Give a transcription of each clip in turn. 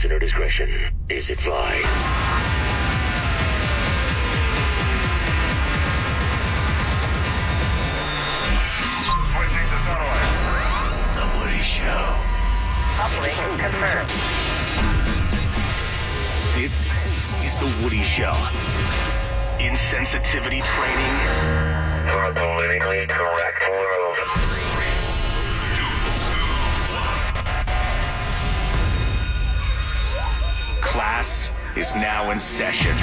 Listener discretion is advised. Switching to satellite. The Woody Show. Operation confirmed. This is The Woody Show. Insensitivity training For a politically correct world. class is now in session.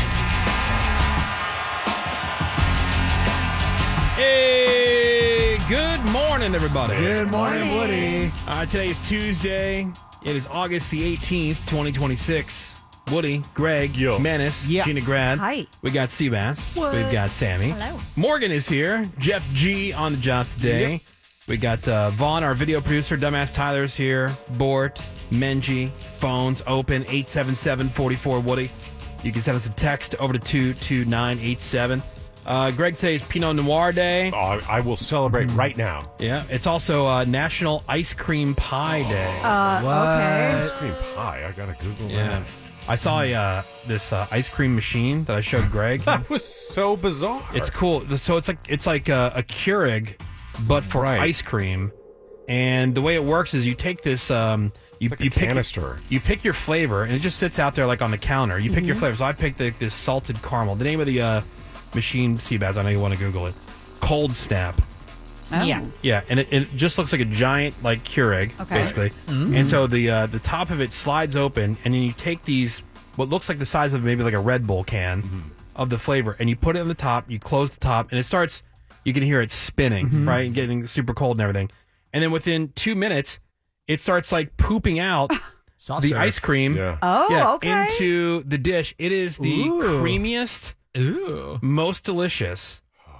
Hey, good morning, everybody. Good morning, Woody. Today is Tuesday. It is August the 18th, 2026. Woody, Greg, Menace, Yeah. Gina Grad. Hi. We got Seabass. We've got Sammy. Hello. Morgan is here. Jeff G on the job today. We got Vaughn, our video producer. Dumbass Tyler's here. Bort, Menji, phones open 877-44-Woody. You can send us a text over to 22987. Greg, today's Pinot Noir Day. I will celebrate right now. Yeah, it's also National Ice Cream Pie Day. Okay. Ice cream pie. I gotta Google that. I saw this ice cream machine that I showed Greg. That was so bizarre. It's cool. So it's like a Keurig, but for Right. ice cream. And the way it works is you take this you like a pick canister. You pick your flavor, and it just sits out there like on the counter. You pick your flavor. So I picked this salted caramel. The name of the machine, Seabass, I know you want to Google it. Cold Snap. Oh. Yeah. Yeah, and it just looks like a giant like Keurig, Okay. basically. And so the top of it slides open, and then you take these what looks like the size of maybe like a Red Bull can of the flavor, and you put it on the top. You close the top, and it starts. You can hear it spinning, right, and getting super cold and everything. And then within 2 minutes, it starts like pooping out the ice cream. Yeah. Oh, okay. into the dish. It is the creamiest, most delicious.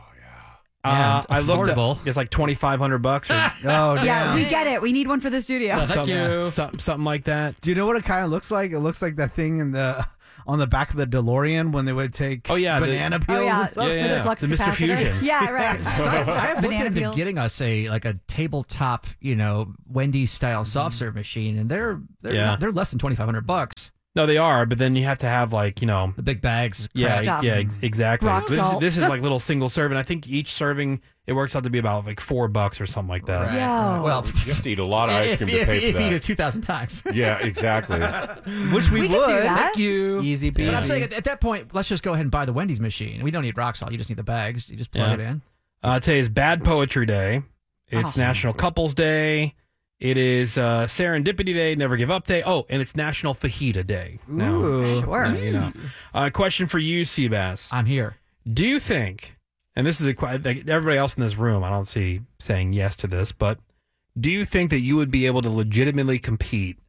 And I looked affordable. up. It's like $2,500 or Oh, yeah, damn. we get it. We need one for the studio. something like that. Do you know what it kind of looks like? It looks like that thing on the back of the DeLorean when they would take banana peels Oh, yeah. and stuff. Yeah, For the flux the Mr. capacitor. Fusion. Yeah, right. So I have looked Banana into peels. getting us a tabletop, Wendy's style soft serve machine, and they're less than $2,500. No, they are, but then you have to have like the big bags. Stuff. exactly. Rock salt. This is like little single serve, and I think each serving it works out to be about like $4 or something like that. Yo. Well, You have to eat a lot of ice cream to if pay you for eat that. it 2,000 times. Yeah, exactly. Which we We would. could do that. Thank you. Easy peasy. But I'm saying at that point, let's just go ahead and buy the Wendy's machine. We don't need rock salt. You just need the bags. You just plug Yeah. it in. Today is Bad Poetry Day. It's Oh. National Couples Day. It is Serendipity Day, Never Give Up Day. Oh, and it's National Fajita Day. Now, Ooh. Sure. question for you, Seabass. I'm here. Do you think, and this is like everybody else in this room, I don't see saying yes to this, but do you think that you would be able to legitimately compete